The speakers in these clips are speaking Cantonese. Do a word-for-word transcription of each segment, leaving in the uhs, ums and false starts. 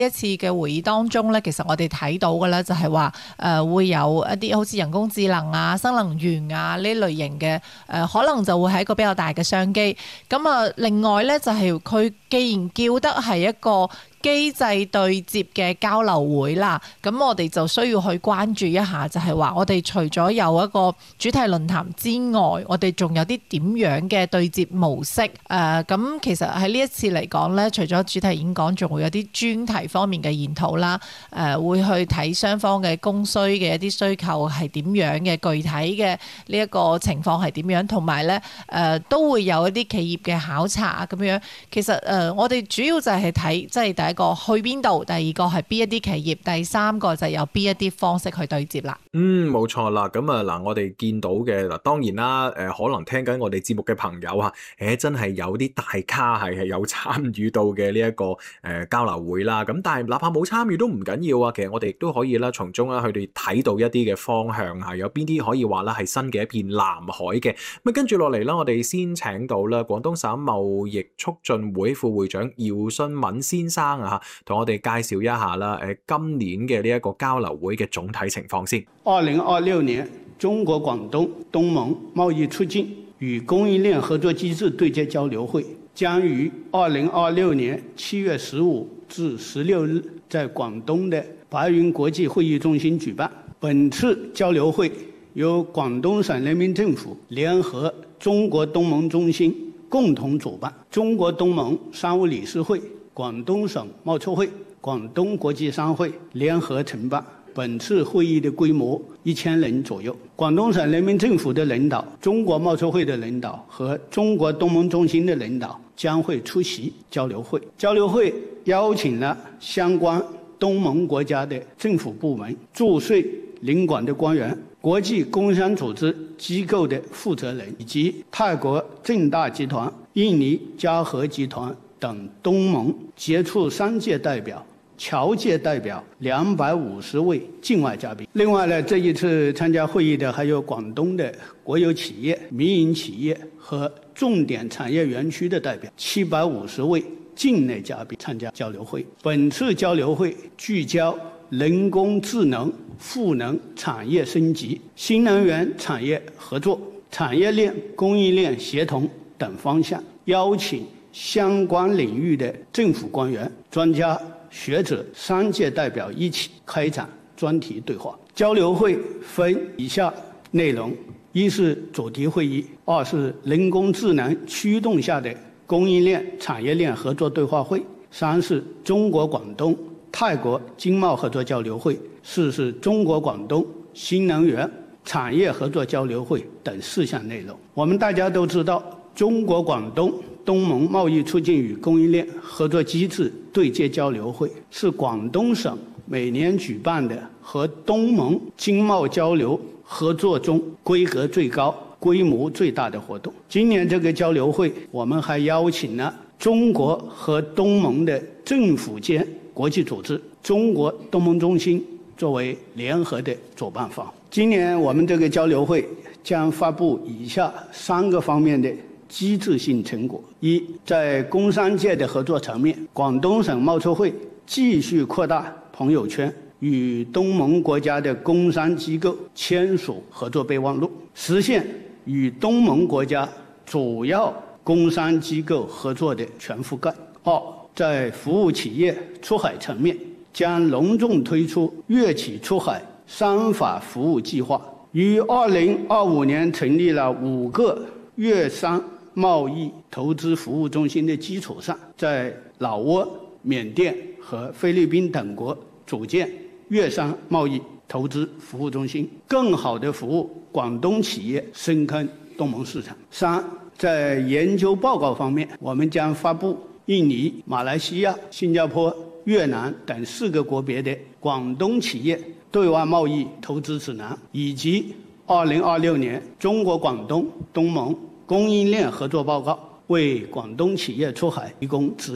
一次嘅會議當中咧，其實我哋睇到嘅咧就係話誒會有一啲好似人工智能啊、新能源啊呢類型嘅誒、呃，可能就會係一個比較大嘅商機。咁啊，另外咧就係佢既然叫得係一個機制對接嘅交流會啦，咁我哋就需要去關注一下，就係話我哋除咗有一個主題論壇之外，我哋仲有啲點樣嘅對接模式？誒、呃，咁其實喺呢一次嚟講咧，除咗主題演講，仲會有啲專題方面嘅研討啦，誒、呃，會去睇雙方嘅供需嘅一啲需求係點樣嘅，具體嘅呢一個情況係點樣，同埋咧誒都會有一啲企業嘅考察咁樣。其實誒、呃，我哋主要就係睇即係第一個去邊度，第二個係邊一啲企業，第三個就係有邊一啲方式去對接啦。 嗯，冇錯啦。咁啊嗱，我哋見到嘅嗱，當然啦，誒、呃，可能聽緊我哋節目嘅朋友啊，誒、欸，真係有啲大咖係係有參與到嘅呢一個誒、呃、交流會啦。咁但係哪怕冇參與都唔緊要啊。其實我哋亦都可以啦，從中啦，佢哋睇到一啲嘅方向啊，有邊啲可以話啦係新嘅一片藍海嘅。咁跟住落嚟啦，我哋先請到啦廣東省貿易促進會副會長姚信敏先生啊，同我哋介紹一下啦，誒，今年嘅呢一個交流會嘅總體情況先。 二零二六年中國廣東東盟貿易促進與供應鏈合作機制對接交流會將於二零二六年七月十五至十六日在廣東的白雲國際會議中心舉辦。本次交流會由廣東省人民政府聯合中國東盟中心共同主辦，中國東盟商務理事會、廣東省貿促會、廣東國際商會聯合承辦。本次會議的規模一千人左右，廣東省人民政府的領導、中國貿促會的領導和中國東盟中心的領導將會出席交流會。交流會邀請了相關東盟國家的政府部門、駐稅領館的官員、國際工商組織機構的負責人以及泰國正大集團、印尼嘉禾集團等東盟傑出商界代表、僑界代表兩百五十位境外嘉賓。另外呢，這一次參加會議的還有廣東的國有企業、民營企業和重點產業園區的代表七百五十位境內嘉賓參加交流會。本次交流會聚焦人工智能、賦能產業升級、新能源產業合作、產業鏈供應鏈協同等方向，邀請相關領域的政府官員、專家、學者、商界代表一起開展專題對話。交流會分以下內容：一是主題會議，二是人工智能驅動下的供應鏈產業鏈合作對話會，三是中國廣東泰國經貿合作交流會，四是中國廣東新能源產業合作交流會等四項內容。我們大家都知道，中國廣東東盟貿易促進與供應鏈合作機制對接交流會是廣東省每年舉辦的和東盟經貿交流合作中規格最高、規模最大的活動。今年這個交流會，我們還邀請了中國和東盟的政府間國際組織中國東盟中心作為聯合的主辦方。今年我們這個交流會將發布以下三個方面的機制性成果：一，在工商界的合作層面，廣東省貿促會繼續擴大朋友圈，與東盟國家的工商機構簽署合作備忘錄，實現與東盟國家主要工商機構合作的全覆蓋。二，在服務企業出海層面，將隆重推出粵企出海商法服務計劃，於二零二五年成立了五個粵商貿易投資服務中心的基礎上，在老撾、緬甸和菲律賓等國組建粵商貿易投資服務中心，更好地服務廣東企業深耕東盟市場。三，在研究報告方面，我們將發布印尼、馬來西亞、新加坡、越南等四個國別的廣東企業對外貿易投資指南，以及二零二六年中國廣東東盟供應鏈合作報告，為廣東企業出海提供指引。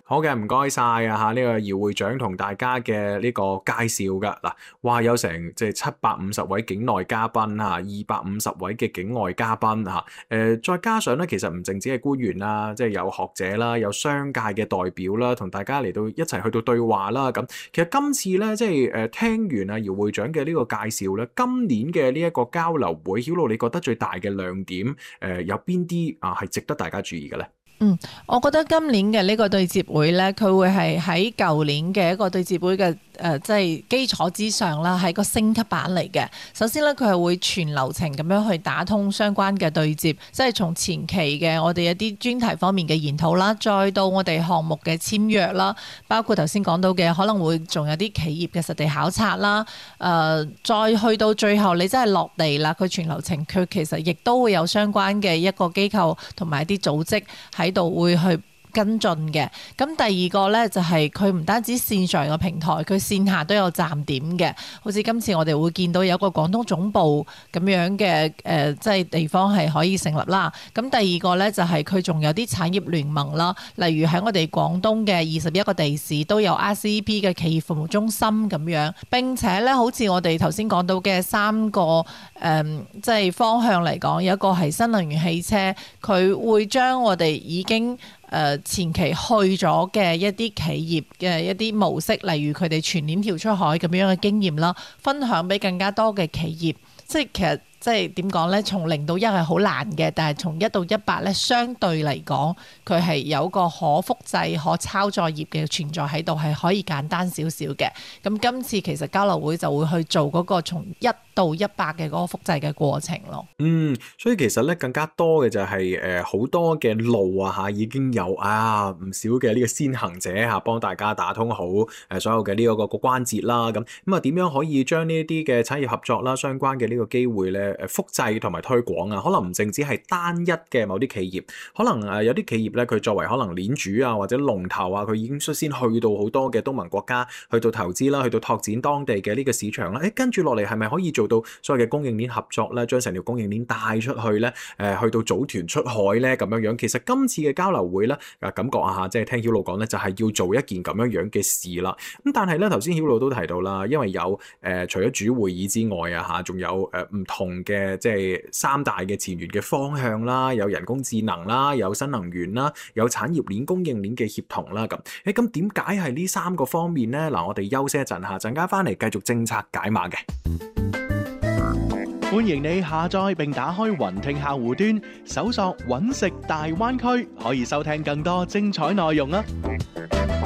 好嘅，唔該晒啊嚇！呢個姚會長同大家嘅呢個介紹㗎嗱，哇有成即係七百五十位境內嘉賓嚇，二百五十位嘅境外嘉賓嚇，誒再加上咧，其實唔淨止係官員啦，即係有學者啦，有商界嘅代表啦，同大家嚟到一齊去到對話啦咁。其實今次咧，即係誒聽完啊姚會長嘅呢個介紹咧，今年嘅呢一個交流會，曉露你覺得最大嘅亮點誒有邊啲啊係值得大家注意嘅咧？ 嗯，我覺得今年嘅呢個對接會咧，佢會係喺舊年嘅一個對接會嘅誒、呃，即係基礎之上啦，係個升級版嚟嘅。首先咧，佢係會全流程咁樣去打通相關嘅對接，即係從前期嘅我哋一啲專題方面嘅研討啦，再到我哋項目嘅簽約啦，包括頭先講到嘅可能會仲有啲企業嘅實地考察啦，誒、呃，再去到最後你真係落地啦，佢全流程佢其實亦都會有相關嘅一個機構同埋一啲組織喺喺度會去跟進嘅。咁第二個呢，就係佢唔單止線上嘅平台，佢線下都有站點嘅。好似今次我哋會見到有個廣東總部咁樣嘅誒、呃，即係地方係可以成立啦。咁第二個呢，就係佢仲有啲產業聯盟啦，例如喺我哋廣東嘅二十一個地市都有 R C E P 嘅企業服務中心咁樣。並且呢，好似我哋頭先講到嘅三個誒、呃，即係方向嚟講，有一個係新能源汽車，佢會將我哋已經誒前期去咗嘅一啲企業嘅一啲模式，例如佢哋全鏈條出海咁樣嘅經驗啦，分享俾更加多嘅企業。即係其實即係點講呢？從零到一係好難嘅，但係從一到一百呢，相對嚟講，佢係有個可複製、可抄作業嘅存在喺度，係可以簡單少少嘅。咁今次其實交流會就會去做嗰個從一到一百嘅嗰個複製嘅過程咯。 嗯，所以其實咧更加多嘅就係誒好多嘅路啊嚇，已經有啊唔少嘅呢個先行者嚇幫大家打通好誒所有嘅呢個個關節啦。咁咁啊點樣可以將呢一啲嘅產業合作啦、相關嘅呢個機會咧誒複製同埋推廣啊？可能唔淨止係單一嘅某啲企業，可能誒有啲企業咧佢作為可能鏈主啊或者龍頭啊，佢已經率先去到好多嘅東盟國家去到投資啦，去到拓展當地嘅呢個市場啦。誒跟住落嚟係咪可以做到所謂嘅供應鏈合作咧，將成條供應鏈帶出去咧，誒去到組團出海咧咁樣樣。其實今次嘅交流會咧，啊感覺啊嚇，即係聽曉露講咧，就係要做一件咁樣樣嘅事啦。咁但係咧，頭先曉露都提到啦，因為有誒、呃、除咗主會議之外啊嚇，仲有誒唔、呃、同嘅即係三大嘅前沿嘅方向啦，有人工智能啦，有新能源啦，有產業鏈供應鏈嘅協同啦咁。誒咁點解係呢三個方面咧？嗱，我哋休息一陣嚇，陣間翻嚟繼續政策解碼嘅。 歡迎你下載並打開雲聽客戶端，搜索揾食大灣區，可以收聽更多精彩內容啊！